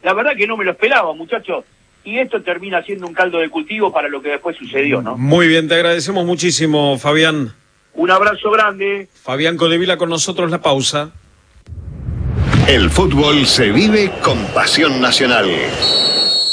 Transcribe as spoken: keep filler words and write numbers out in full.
la verdad que no me lo esperaba, muchachos. Y esto termina siendo un caldo de cultivo para lo que después sucedió, ¿no? Muy bien, te agradecemos muchísimo, Fabián. Un abrazo grande. Fabián Codevila con nosotros, la pausa. El fútbol se vive con pasión nacional.